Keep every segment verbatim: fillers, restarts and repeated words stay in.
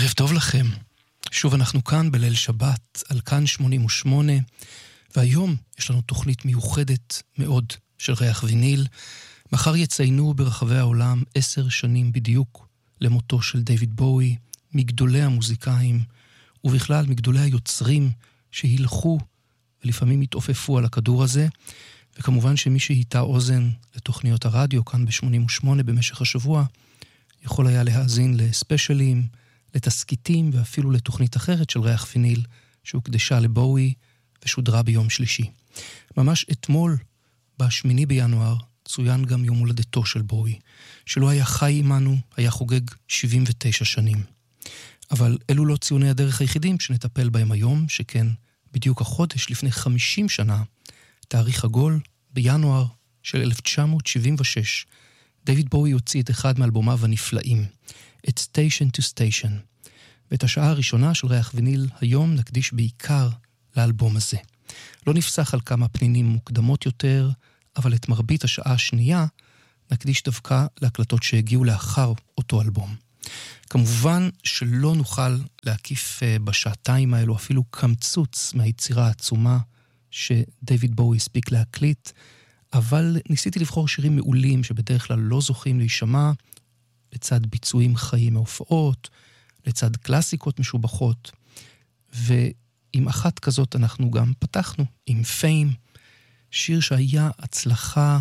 ערב טוב לכם. שוב אנחנו כאן בליל שבת על כאן שמונים ושמונה, והיום יש לנו תוכנית מיוחדת מאוד של ריח ויניל. מחר יציינו ברחבי העולם עשר שנים בדיוק למותו של דיוויד בואי, מגדולי המוזיקאים ובכלל מגדולי היוצרים שהילכו ולפעמים התעופפו על הכדור הזה. וכמובן שמי שהיטה אוזן לתוכניות הרדיו כאן ב-שמונים ושמונה במשך השבוע יכול היה להאזין לספיישלים, לתסקיטים ואפילו לתוכנית אחרת של ריח ויניל שהוקדשה לבואי ושודרה ביום שלישי. ממש אתמול, בשמיני בינואר, צוין גם יום הולדתו של בואי, שלא היה חי עמנו, היה חוגג שבעים ותשע שנים. אבל אלו לא ציוני הדרך היחידים שנטפל בהם היום, שכן בדיוק החודש לפני חמישים שנה, תאריך עגול, בינואר של אלף תשע מאות שבעים ושש, דיוויד בואי הוציא את אחד מאלבומיו הנפלאים, את Station to Station. ואת השעה הראשונה של ריח ויניל היום נקדיש בעיקר לאלבום הזה. לא נפסח על כמה פנינים מוקדמות יותר, אבל את מרבית השעה השנייה נקדיש דווקא להקלטות שהגיעו לאחר אותו אלבום. כמובן שלא נוכל להקיף בשעתיים האלו אפילו קמצוץ מהיצירה העצומה שדיוויד בואי הספיק להקליט, אבל ניסיתי לבחור שירים מעולים שבדרך כלל לא זוכים להישמע, לצד ביצועים חיים מהופעות, לצד קלאסיקות משובחות, ועם אחת כזאת אנחנו גם פתחנו, עם פיים, שיר שהיה הצלחה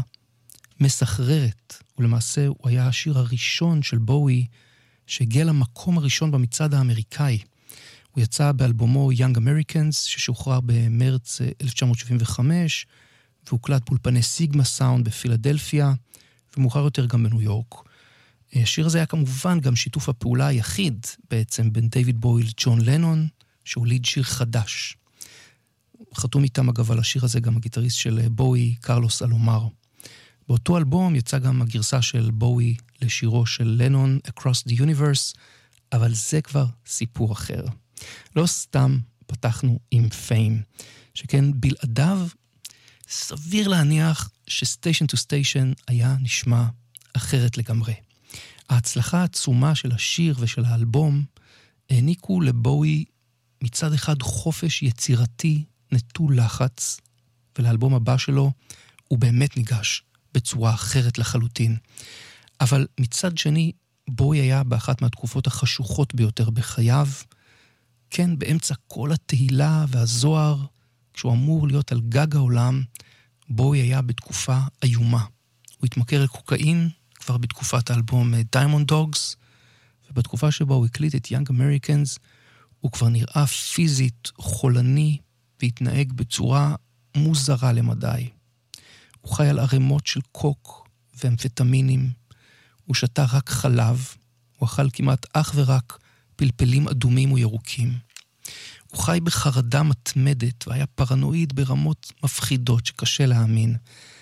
מסחררת, ולמעשה הוא היה השיר הראשון של בואי, שהגיע למקום הראשון במצעד האמריקאי. הוא יצא באלבומו Young Americans, ששוחרר במרץ אלף תשע מאות שבעים וחמש, והוקלט באולפני סיגמה סאונד בפילדלפיה, ומאוחר יותר גם בניו יורק. השיר הזה היה כמובן גם שיתוף הפעולה היחיד בעצם בין דיוויד בואי לג'ון לנון, שהוליד שיר חדש. חתום איתם אגב על השיר הזה גם הגיטריסט של בואי, קרלוס אלומר. באותו אלבום יצא גם הגרסה של בואי לשירו של לנון, Across the Universe, אבל זה כבר סיפור אחר. לא סתם פתחנו עם פיים, שכן בלעדיו סביר להניח שסטיישן טו סטיישן היה נשמע אחרת לגמרי. ההצלחה העצומה של השיר ושל האלבום העניקו לבואי מצד אחד חופש יצירתי נטול לחץ, ולאלבום הבא שלו הוא באמת ניגש בצורה אחרת לחלוטין. אבל מצד שני, בואי היה באחת מהתקופות החשוכות ביותר בחייו, כן, באמצע כל התהילה והזוהר, כשהוא אמור להיות על גג העולם, בואי היה בתקופה איומה. הוא התמכר לקוקאין כבר בתקופת האלבום Diamond Dogs, ובתקופה שבה הוא הקליט את Young Americans, הוא כבר נראה פיזית חולני, והתנהג בצורה מוזרה למדי. הוא חי על ערימות של קוק ואמפטמינים, הוא שתה רק חלב, הוא אכל כמעט אך ורק פלפלים אדומים וירוקים. הוא חי בחרדה מתמדת, והיה פרנואיד ברמות מפחידות שקשה להאמין.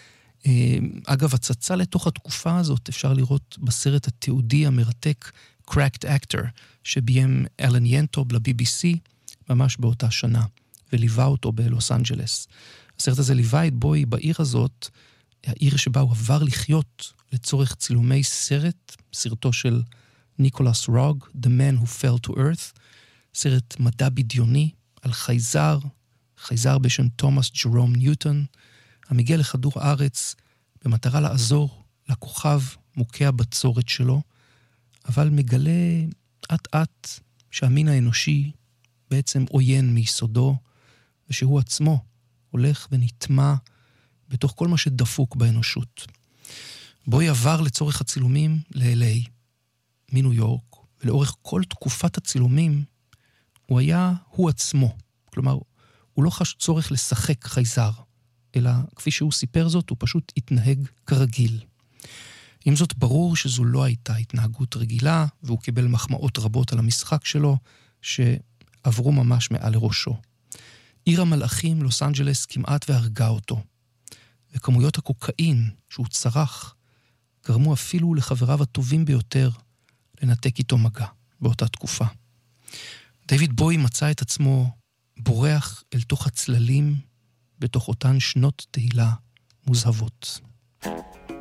אגב, הצצה לתוך התקופה הזאת אפשר לראות בסרט התיעודי המרתק Cracked Actor, שביים אלן ינטוב ל-בי בי סי ממש באותה שנה, וליווה אותו בלוס אנג'לס. הסרט הזה ליווה את בואי בעיר הזאת, העיר שבה הוא עבר לחיות לצורך צילומי סרט, סרטו של ניקולס רוג, The Man Who Fell to Earth, סרט מדע בדיוני על חייזר, חייזר בשם תומאס ג'רום ניוטון, המגיע לכדור הארץ במטרה לעזור לכוכב מוכה הבצורת שלו, אבל מגלה עט עט שהמין האנושי בעצם עוין מיסודו, ושהוא עצמו הולך ונטמע בתוך כל מה שדפוק באנושות. בואי עבר לצורך הצילומים ל-אל איי, מניו יורק, ולאורך כל תקופת הצילומים הוא היה הוא עצמו. כלומר, הוא לא חש צורך לשחק חייזר, אלא כפי שהוא סיפר זאת, הוא פשוט התנהג כרגיל. עם זאת, ברור שזו לא הייתה התנהגות רגילה, והוא קיבל מחמאות רבות על המשחק שלו, שעברו ממש מעל לראשו. עיר המלאכים, לוס אנג'לס, כמעט והרגה אותו. וכמויות הקוקאין שהוא צרח, גרמו אפילו לחבריו הטובים ביותר לנתק איתו מגע באותה תקופה. דיוויד בואי מצא את עצמו בורח אל תוך הצללים בתוך אותן שנות תהילה מוזהבות.